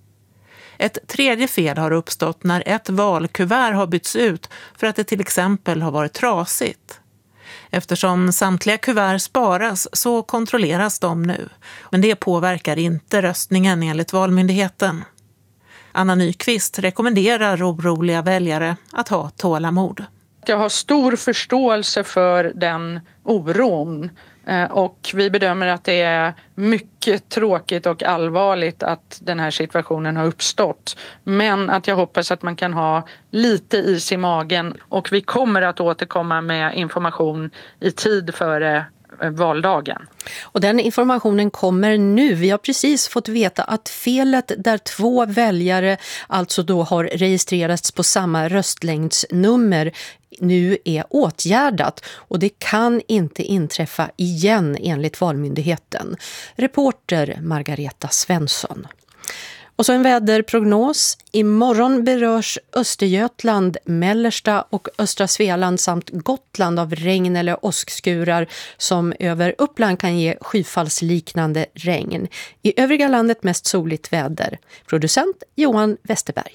Ett tredje fel har uppstått när ett valkuvert har bytts ut för att det till exempel har varit trasigt. Eftersom samtliga kuvert sparas så kontrolleras de nu, men det påverkar inte röstningen enligt Valmyndigheten. Anna Nyqvist rekommenderar oroliga väljare att ha tålamod. Jag har stor förståelse för den oron och vi bedömer att det är mycket tråkigt och allvarligt att den här situationen har uppstått. Men att jag hoppas att man kan ha lite is i magen och vi kommer att återkomma med information i tid före valdagen. Och den informationen kommer nu. Vi har precis fått veta att felet där 2 väljare alltså då har registrerats på samma röstlängdsnummer nu är åtgärdat och det kan inte inträffa igen enligt Valmyndigheten. Reporter Margareta Svensson. Och så en väderprognos. Imorgon berörs Östergötland, Mellersta och östra Svealand samt Gotland av regn eller åskskurar som över Uppland kan ge skyfallsliknande regn. I övriga landet mest soligt väder. Producent Johan Westerberg.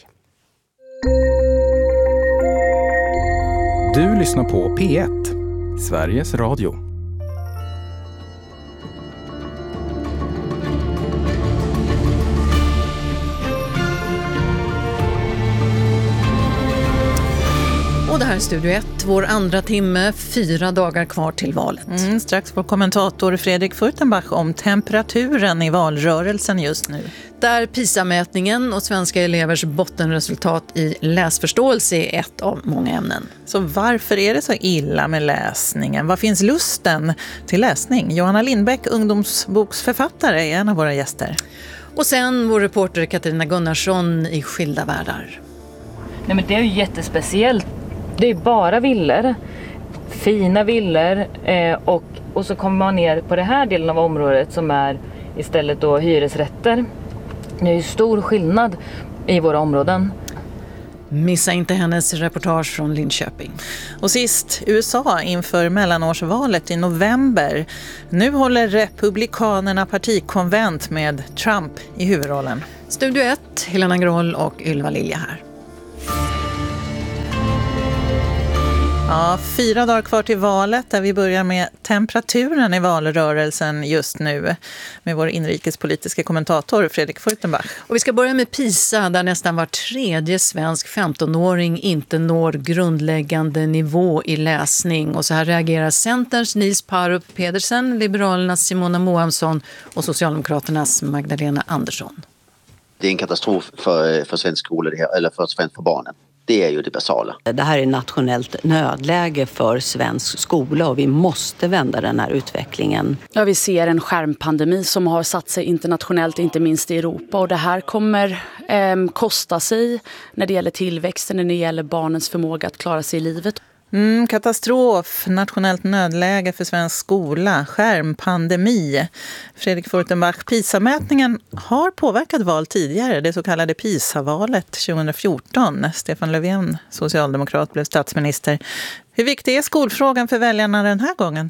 Du lyssnar på P1, Sveriges Radio. Och det här är Studio 1, vår andra timme, 4 dagar kvar till valet. Strax får kommentator Fredrik Furtenbach om temperaturen i valrörelsen just nu. Där PISA-mätningen och svenska elevers bottenresultat i läsförståelse är ett av många ämnen. Så varför är det så illa med läsningen? Vad finns lusten till läsning? Johanna Lindbäck, ungdomsboksförfattare, är en av våra gäster. Och sen vår reporter Katarina Gunnarsson i Skilda världar. Nej, men det är ju jättespeciellt. Det är bara villor. fina villor och så kommer man ner på den här delen av området som är istället då hyresrätter. Det är ju stor skillnad i våra områden. Missa inte hennes reportage från Linköping. Och sist, USA inför mellanårsvalet i november. Nu håller republikanerna partikonvent med Trump i huvudrollen. Studio 1, Helena Groll och Ylva Lilja här. Ja, 4 dagar kvar till valet där vi börjar med temperaturen i valrörelsen just nu med vår inrikespolitiska kommentator Fredrik Furtenbach. Och vi ska börja med PISA där nästan var tredje svensk 15-åring inte når grundläggande nivå i läsning. Och så här reagerar Centerns Nils Parup Pedersen, Liberalernas Simona Mohamsson och Socialdemokraternas Magdalena Andersson. Det är en katastrof för svensk skola eller för barnen. Det är ju det basala. Det här är nationellt nödläge för svensk skola och vi måste vända den här utvecklingen. Ja, vi ser en skärmpandemi som har satt sig internationellt, inte minst i Europa. Och det här kommer kosta sig när det gäller tillväxten, när det gäller barnens förmåga att klara sig i livet. Katastrof, nationellt nödläge för svensk skola, skärmpandemi. Fredrik Furtenbach, PISA-mätningen har påverkat val tidigare, det så kallade PISA-valet 2014. Stefan Löfven, socialdemokrat, blev statsminister. Hur viktig är skolfrågan för väljarna den här gången?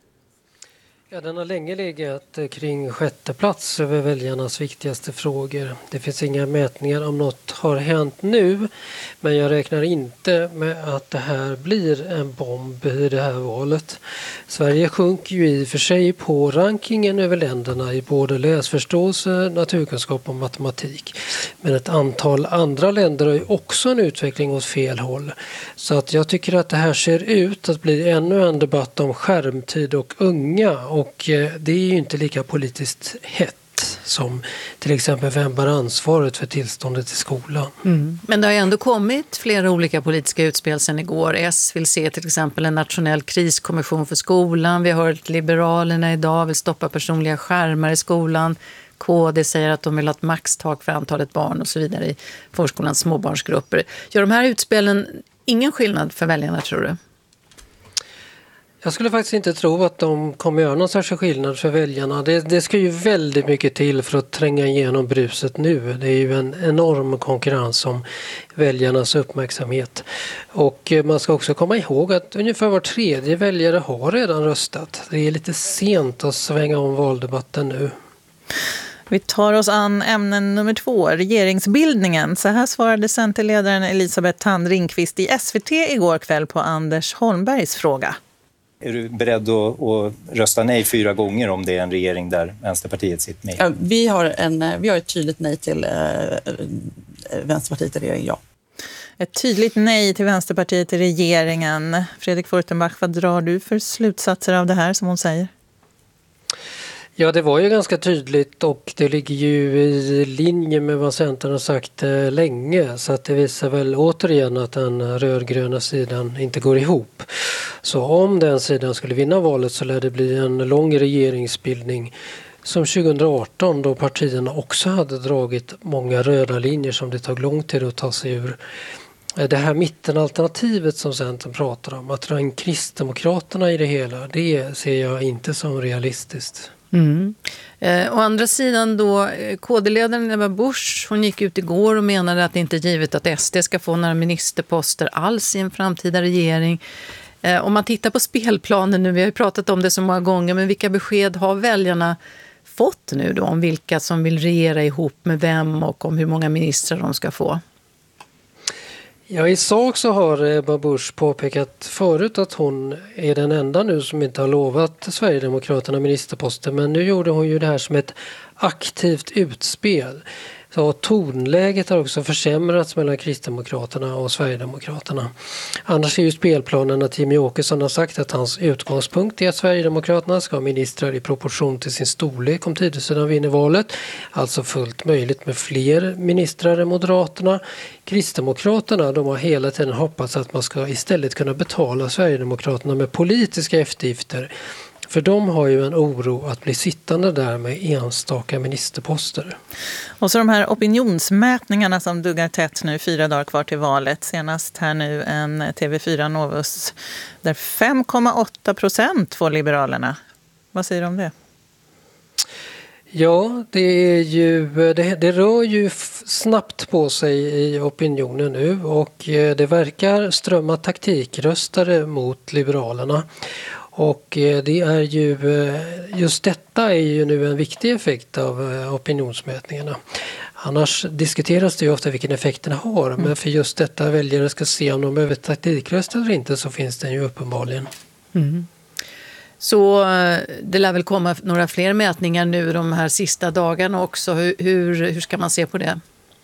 Ja, den har länge legat kring 6:e plats över väljarnas viktigaste frågor. Det finns inga mätningar om något har hänt nu, men jag räknar inte med att det här blir en bomb i det här valet. Sverige sjunker ju i och för sig på rankingen över länderna i både läsförståelse, naturkunskap och matematik. Men ett antal andra länder har ju också en utveckling åt fel håll. Så att jag tycker att det här ser ut att bli ännu en debatt om skärmtid och unga. Och det är ju inte lika politiskt hett som till exempel vem bär ansvaret för tillståndet i skolan. Men det har ju ändå kommit flera olika politiska utspel sedan igår. S vill se till exempel en nationell kriskommission för skolan. Vi har hört Liberalerna idag vill stoppa personliga skärmar i skolan. KD säger att de vill ha ett maxtak för antalet barn och så vidare i förskolans småbarnsgrupper. Gör de här utspelen ingen skillnad för väljarna, tror du? Jag skulle faktiskt inte tro att de kommer göra någon särskild skillnad för väljarna. Det ska ju väldigt mycket till för att tränga igenom bruset nu. Det är ju en enorm konkurrens om väljarnas uppmärksamhet. Och man ska också komma ihåg att ungefär var tredje väljare har redan röstat. Det är lite sent att svänga om valdebatten nu. Vi tar oss an ämnen nummer 2, regeringsbildningen. Så här svarade Centerledaren Elisabeth Thand Ringqvist i SVT igår kväll på Anders Holmbergs fråga. Är du beredd att rösta nej 4 gånger om det är en regering där Vänsterpartiet sitter med? Ja, vi har ett tydligt nej till Vänsterpartiet i regeringen, ja. Ett tydligt nej till Vänsterpartiet i regeringen. Fredrik Furtenbach, vad drar du för slutsatser av det här som hon säger? Ja, det var ju ganska tydligt och det ligger ju i linje med vad Centern har sagt länge, så att det visar väl återigen att den rödgröna sidan inte går ihop. Så om den sidan skulle vinna valet så lär det bli en lång regeringsbildning som 2018 då partierna också hade dragit många röda linjer som det tog lång tid att ta sig ur. Det här mittenalternativet som Centern pratar om, att dra in Kristdemokraterna i det hela, det ser jag inte som realistiskt. Å andra sidan då, KD-ledaren Ebba Busch, hon gick ut igår och menade att det inte är givet att SD ska få några ministerposter alls i en framtida regering. Om man tittar på spelplanen nu, vi har ju pratat om det så många gånger, men vilka besked har väljarna fått nu då om vilka som vill regera ihop med vem och om hur många ministrar de ska få? Ja, i sak så har Ebba Busch påpekat förut att hon är den enda nu som inte har lovat Sverigedemokraterna ministerposter, men nu gjorde hon ju det här som ett aktivt utspel. Så tonläget har också försämrats mellan Kristdemokraterna och Sverigedemokraterna. Annars är ju spelplanen att Jimmie Åkesson har sagt att hans utgångspunkt är att Sverigedemokraterna ska ha ministrar i proportion till sin storlek om tidsidan vinner valet. Alltså fullt möjligt med fler ministrar än Moderaterna. Kristdemokraterna, de har hela tiden hoppats att man ska istället kunna betala Sverigedemokraterna med politiska eftergifter För de har ju en oro att bli sittande där med enstaka ministerposter. Och så de här opinionsmätningarna som duggar tätt nu 4 dagar kvar till valet. Senast här nu en TV4 Novus där 5,8% får Liberalerna. Vad säger du om det? Ja, det rör ju snabbt på sig i opinionen nu och det verkar strömma taktikröstare mot Liberalerna. Och det är ju, just detta är ju nu en viktig effekt av opinionsmätningarna. Annars diskuteras det ju ofta vilken effekt den har, men för just detta väljare ska se om de behöver taktikröst eller inte, så finns den ju uppenbarligen. Mm. Så det lär väl komma några fler mätningar nu de här sista dagarna också. Hur ska man se på det?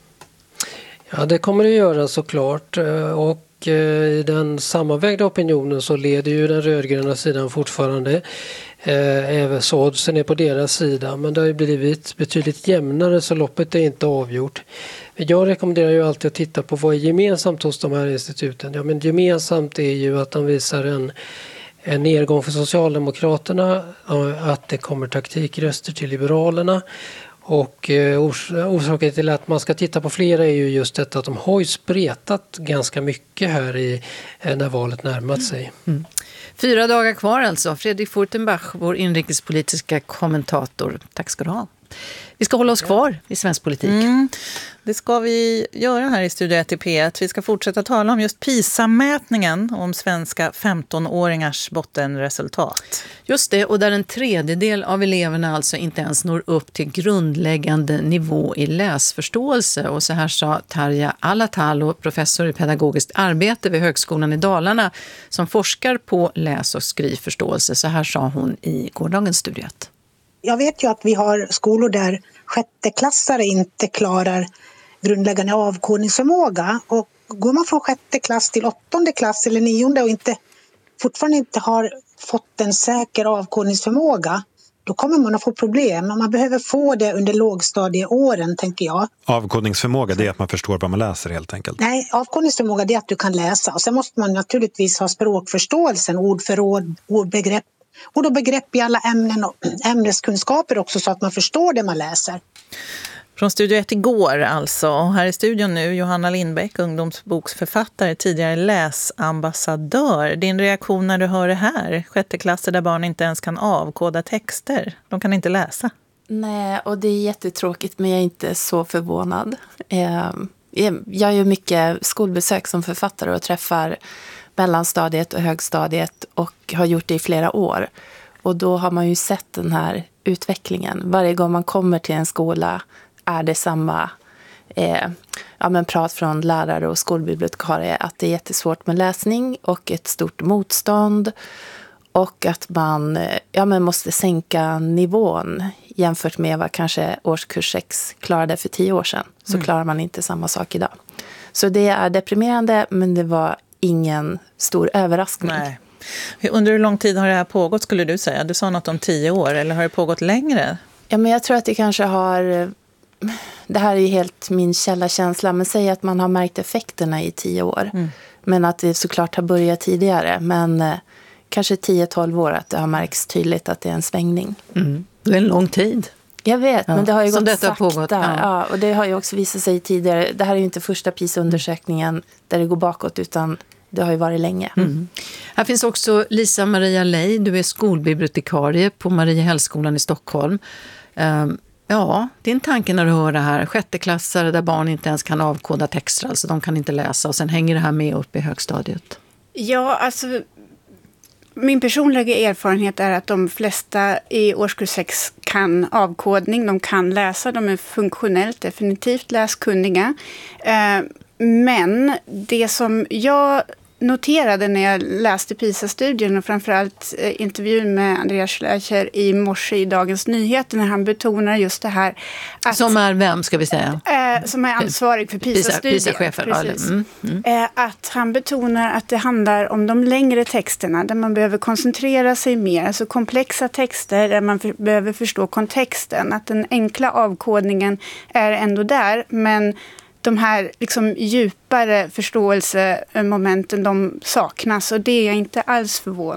Ja, det kommer det göra såklart, och i den sammanvägda opinionen så leder ju den rödgröna sidan fortfarande. Även så oddsen är på deras sida, men det har ju blivit betydligt jämnare så loppet är inte avgjort. Jag rekommenderar ju alltid att titta på vad är gemensamt hos de här instituten. Ja, men gemensamt är ju att de visar en nedgång för Socialdemokraterna, att det kommer taktikröster till Liberalerna. Och orsaken till att man ska titta på flera är ju just detta att de har ju spretat ganska mycket här när valet närmat sig. 4 dagar kvar alltså. Fredrik Furtenbach, vår inrikespolitiska kommentator. Tack ska du ha. Vi ska hålla oss kvar i svensk politik. Det ska vi göra här i Studio 1 i P1. Vi ska fortsätta tala om just PISA-mätningen, om svenska 15-åringars bottenresultat. Just det, och där en tredjedel av eleverna alltså inte ens når upp till grundläggande nivå i läsförståelse. Och så här sa Tarja Alatalo, professor i pedagogiskt arbete vid Högskolan i Dalarna, som forskar på läs- och skrivförståelse. Så här sa hon i gårdagens Studio 1. Jag vet ju att vi har skolor där sjätteklassare inte klarar grundläggande avkodningsförmåga. Och går man från 6:e klass till 8:e klass eller 9:e och fortfarande inte har fått en säker avkodningsförmåga, då kommer man att få problem. Man behöver få det under lågstadieåren, tänker jag. Avkodningsförmåga, det är att man förstår vad man läser helt enkelt? Nej, avkodningsförmåga det är att du kan läsa. Och sen måste man naturligtvis ha språkförståelsen, ordförråd, ordbegrepp. Och då begrepp i alla ämnen och ämneskunskaper också, så att man förstår det man läser. Från Studio 1 igår alltså. Och här i studion nu Johanna Lindbäck, ungdomsboksförfattare, tidigare läsambassadör. Din reaktion när du hör det här? 6:e klasser där barn inte ens kan avkoda texter. De kan inte läsa. Nej, och det är jättetråkigt, men jag är inte så förvånad. Jag gör mycket skolbesök som författare och träffar mellanstadiet och högstadiet och har gjort det i flera år. Och då har man ju sett den här utvecklingen. Varje gång man kommer till en skola är det samma prat från lärare och skolbibliotekarie att det är jättesvårt med läsning och ett stort motstånd. Och att man måste sänka nivån jämfört med vad kanske årskurs 6 klarade för 10 år sedan. Så klarar man inte samma sak idag. Så det är deprimerande, men det var ingen stor överraskning. Nej. Under hur lång tid har det här pågått, skulle du säga? Du sa något om 10 år, eller har det pågått längre? Ja, men jag tror att det kanske har... Det här är ju helt min källa, men säg att man har märkt effekterna i 10 år. Men att det såklart har börjat tidigare. Men kanske 10-12 år att det har märkts tydligt att det är en svängning. Det är en lång tid. Jag vet, men det har ju gått sakta. Pågått, ja, och det har ju också visat sig tidigare. Det här är ju inte första PISA-undersökningen där det går bakåt, utan det har ju varit länge. Här finns också Lisa Maria Lej. Du är skolbibliotekarie på Mariehällskolan i Stockholm. Din tanke när du hör det här. 6:e-klassare där barn inte ens kan avkoda texter, alltså de kan inte läsa, och sen hänger det här med upp i högstadiet. Ja, alltså min personliga erfarenhet är att de flesta i årskurs 6 kan avkodning, de kan läsa, de är funktionellt definitivt läskunniga. Men det som jag noterade när jag läste PISA-studien och framförallt intervjun med Andreas Schleicher i morse i Dagens Nyheter, när han betonar just det här. Att, som är vem, ska vi säga? Som är ansvarig för PISA-studien. PISA-chefen. Att han betonar att det handlar om de längre texterna där man behöver koncentrera sig mer. Alltså komplexa texter där man behöver förstå kontexten. Att den enkla avkodningen är ändå där, men de här liksom djupare förståelsemomenten, de saknas, och det är jag inte alls förvånad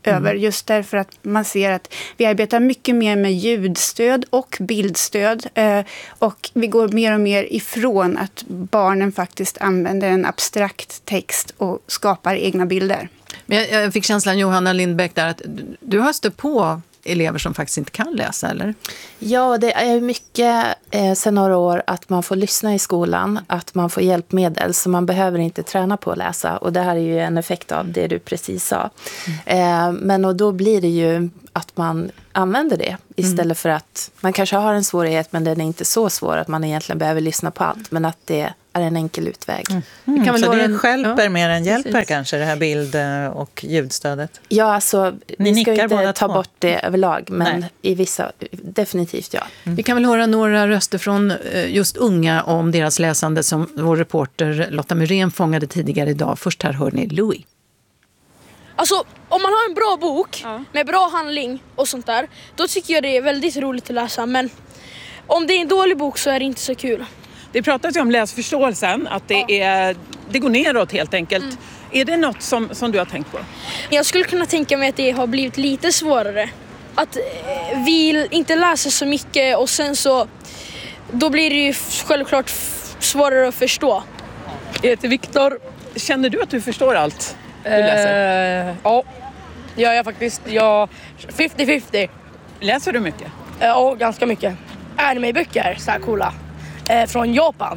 över. Just därför att man ser att vi arbetar mycket mer med ljudstöd och bildstöd. Och vi går mer och mer ifrån att barnen faktiskt använder en abstrakt text och skapar egna bilder. Men jag fick känslan, Johanna Lindbäck, där att du har stött på elever som faktiskt inte kan läsa, eller? Ja, det är mycket sedan några år att man får lyssna i skolan, att man får hjälpmedel, så man behöver inte träna på att läsa. Och det här är ju en effekt av det du precis sa. Men och då blir det ju att man använder det istället för att man kanske har en svårighet, men den är inte så svår att man egentligen behöver lyssna på allt, men att det är en enkel utväg. Det kan väl så det stjälper mer än hjälper kanske, det här bild- och ljudstödet? Ja, alltså vi ska inte ta bort det överlag, men Nej. i vissa, definitivt ja. Vi kan väl höra några röster från just unga om deras läsande som vår reporter Lotta Myrén fångade tidigare idag. Först här hör ni Louis. Alltså, om man har en bra bok med bra handling och sånt där, då tycker jag det är väldigt roligt att läsa. Men om det är en dålig bok så är det inte så kul. Det pratas ju om läsförståelsen, att det går neråt helt enkelt. Är det något som du har tänkt på? Jag skulle kunna tänka mig att det har blivit lite svårare. Att vi inte läser så mycket och sen så då blir det ju självklart svårare att förstå. Jag heter Viktor. Känner du att du förstår allt du läser? Ja, det gör jag faktiskt. Jag 50-50. Läser du mycket? Ja, ganska mycket. Anime-böcker, så här coola. Från Japan.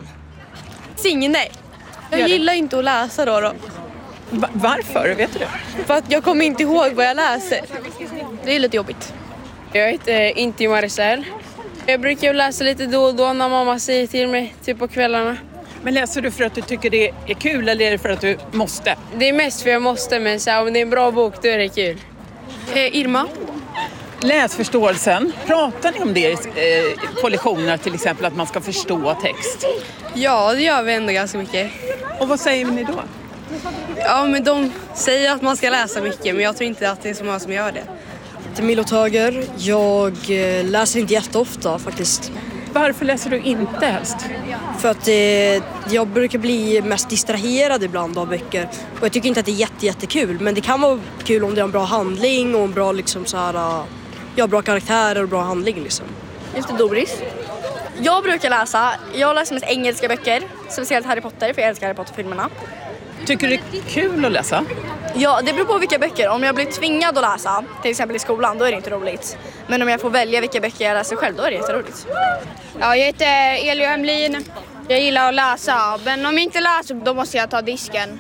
Nej. Jag gillar inte att läsa då. Varför? Vet du det? För att jag kommer inte ihåg vad jag läser. Det är lite jobbigt. Jag heter Inti Marcel. Jag brukar läsa lite då och då när mamma säger till mig, typ på kvällarna. Men läser du för att du tycker det är kul eller är det för att du måste? Det är mest för jag måste, men så om det är en bra bok då är det kul. Irma. Läsförståelsen, pratar ni om det på lektioner till exempel, att man ska förstå text? Ja, det gör vi ändå ganska mycket. Och vad säger ni då? Ja, men de säger att man ska läsa mycket, men jag tror inte att det är så många som gör det. Till Milo Tager, jag läser inte jätteofta faktiskt. Varför läser du inte helst? För att jag brukar bli mest distraherad ibland av böcker. Och jag tycker inte att det är jättekul, men det kan vara kul om det är en bra handling och en bra liksom så här, bra karaktärer och bra handling liksom. Just det, Doris. Jag brukar läsa. Jag läser mest engelska böcker, speciellt Harry Potter, för jag älskar Harry Potter-filmerna. Tycker du det är kul att läsa? Ja, det beror på vilka böcker. Om jag blir tvingad att läsa, till exempel i skolan, då är det inte roligt. Men om jag får välja vilka böcker jag läser själv, då är det jätteroligt. Ja, jag heter Elio Hemlin. Jag gillar att läsa, men om jag inte läser, då måste jag ta disken.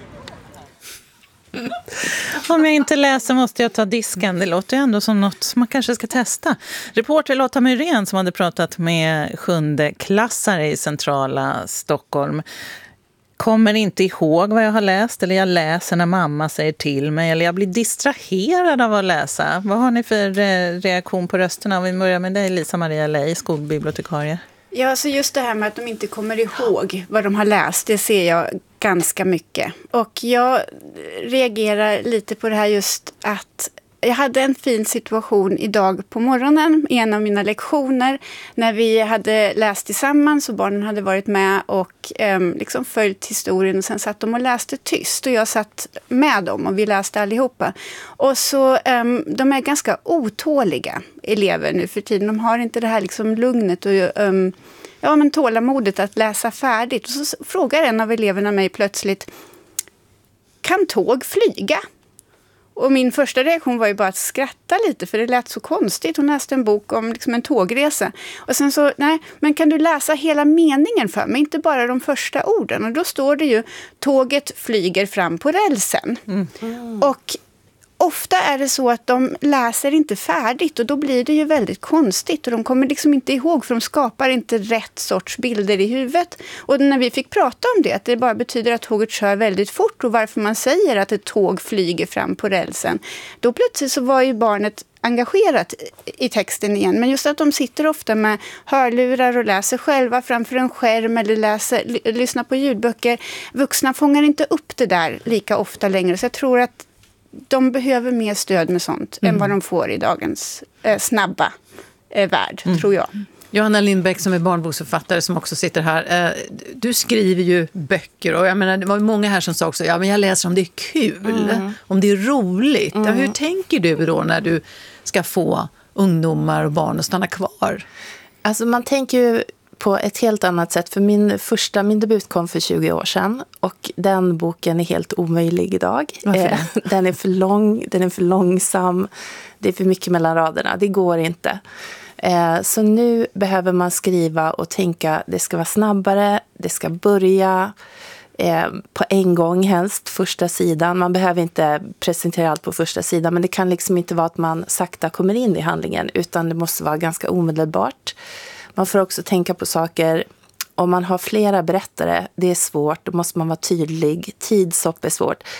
Om jag inte läser måste jag ta disken. Det låter ju ändå som något som man kanske ska testa. Reporter Lotta Myrén som hade pratat med 7:e-klassare i centrala Stockholm. Kommer inte ihåg vad jag har läst, eller jag läser när mamma säger till mig, eller jag blir distraherad av att läsa. Vad har ni för reaktion på rösterna? Vi börjar med dig, Lisa Maria Lej, skolbibliotekarie. Ja, alltså just det här med att de inte kommer ihåg vad de har läst, det ser jag ganska mycket. Och jag reagerar lite på det här just att jag hade en fin situation idag på morgonen i en av mina lektioner när vi hade läst tillsammans och barnen hade varit med och liksom följt historien och sen satt de och läste tyst och jag satt med dem och vi läste allihopa. Och så de är ganska otåliga elever nu för tiden. De har inte det här liksom lugnet och tålamodet att läsa färdigt. Och så frågar en av eleverna mig plötsligt: kan tåg flyga? Och min första reaktion var ju bara att skratta lite för det lät så konstigt. Hon läste en bok om liksom en tågresa. Och sen så, nej, men kan du läsa hela meningen för mig? Inte bara de första orden. Och då står det ju: tåget flyger fram på rälsen. Och ofta är det så att de läser inte färdigt och då blir det ju väldigt konstigt och de kommer liksom inte ihåg för de skapar inte rätt sorts bilder i huvudet. Och när vi fick prata om det, att det bara betyder att tåget kör väldigt fort och varför man säger att ett tåg flyger fram på rälsen, då plötsligt så var ju barnet engagerat i texten igen. Men just att de sitter ofta med hörlurar och läser själva framför en skärm eller lyssnar på ljudböcker. Vuxna fångar inte upp det där lika ofta längre, så jag tror att de behöver mer stöd med sånt än vad de får i dagens snabba värld, tror jag. Johanna Lindbäck som är barnboksförfattare som också sitter här. Du skriver ju böcker och jag menar, det var många här som sa också men jag läser om det är kul, om det är roligt. Ja, hur tänker du då när du ska få ungdomar och barn att stanna kvar? Alltså man tänker ju på ett helt annat sätt. För min debut kom för 20 år sedan och den boken är helt omöjlig idag. Den är för lång, den är för långsam, det är för mycket mellan raderna, det går inte. Så nu behöver man skriva och tänka, det ska vara snabbare, det ska börja på en gång helst, första sidan. Man behöver inte presentera allt på första sidan, men det kan liksom inte vara att man sakta kommer in i handlingen, utan det måste vara ganska omedelbart. Man får också tänka på saker, om man har flera berättare, det är svårt, då måste man vara tydlig. Tidshopp är svårt.